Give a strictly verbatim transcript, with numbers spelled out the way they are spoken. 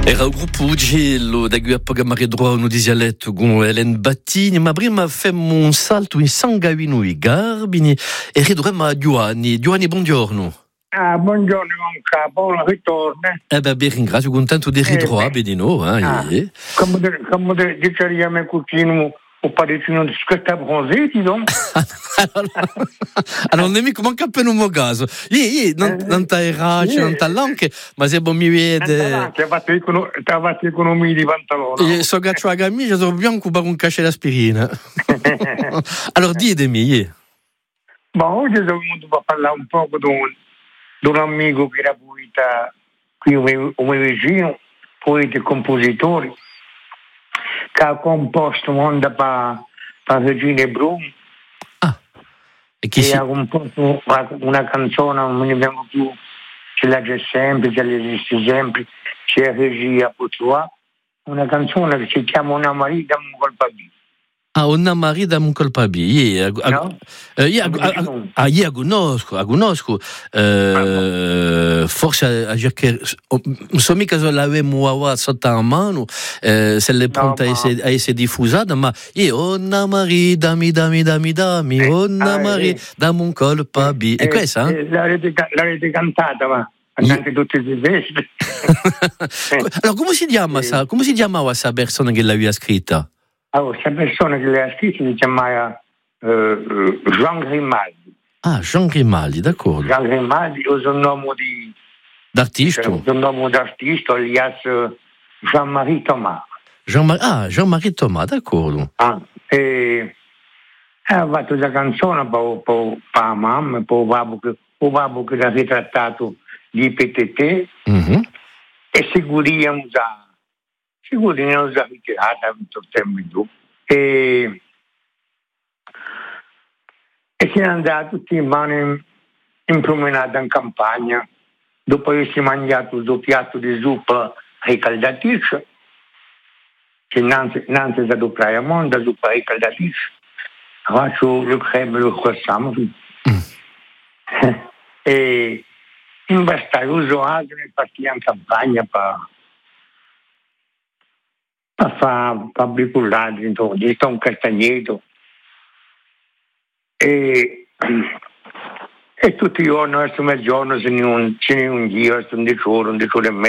Era o gruppo Ugello da Guia Pagamare Droit no dialetto con Hélène Battini, ma prima femmo un salto in San Gavino i Garbini e ridurremo a Giovanni. Giovanni, buongiorno. Ah, buongiorno Monca, buon ritorno. Eh beh, vi ringrazio, contento di ritrovare di nuovo. Eh, ah, eh. Come, come diceva mio cugino, o parecchio di scritta bronzetti, no? Allora, non mi manca appena un caso. Io non, non t'hai raggio, non t'hai anche, ma se mi vede... Ti ha fatto economia di pantalone. So gaccio a camicia, sono bianco per un cachet d'aspirina. Allora, ditemi. Ma oggi sono venuto a parlare un po' di un, di un amico che era poeta qui come vicino, poeta e compositore, che ha composto onda per Regina Brun. E chi e si... ha composto una canzone, non mi ricordo più, ce l'ha già sempre, ce l'esiste sempre, c'è Regia Putua, una canzone che si chiama Una marita un colpa B. Ah, una marita un colpa B. Io la conosco, la conosco. Forse non so mica se l'avevamo sotto la mano, se l'è pronta a essere diffusata, ma io una marita, mi dammi, dammi, dammi, una marita, dammi un colpa B. E questa? L'avete cantata, ma anche tutti i tedeschi. Allora, come si chiama, come si chiamava questa persona che l'aveva scritta? Allora, questa persona che l'ha scritta si chiamava uh, Jean Grimaldi. Ah, Jean Grimaldi, d'accordo. Jean Grimaldi è un nome di... D'artista? È un nome d'artista, alias Jean-Marie Thomas. Jean-Marie, ah, Jean-Marie Thomas, d'accordo. Ah, e ha fatto la canzone per, per, per la mamma, per il babbo che, il babbo che l'ha ritrattato di P T T, mm-hmm. e sicuramente usa Sicuro non si è ritirata tutto il tempo in giù e, e si è andato tutti in mano in, in promenata in campagna dopo aversi mangiato il piatto di zuppa ricaldatrice che innanzi, innanzi da doppia monda zuppa ricaldatrice faccio le creme lo croissant mm. E in bastare uso altro e partì in campagna per a fare fa bricolaggi, di sta un castagneto e, e tutti i giorni, verso mezzogiorno, se ne un, se ne un giro, verso un diciotto, un diciotto e mezzo.